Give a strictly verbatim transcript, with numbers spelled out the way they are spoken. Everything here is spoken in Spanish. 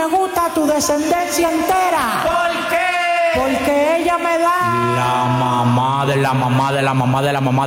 gusta tu descendencia entera. ¿Por qué? Porque ella me da La mamá de la mamá de la mamá de la mamá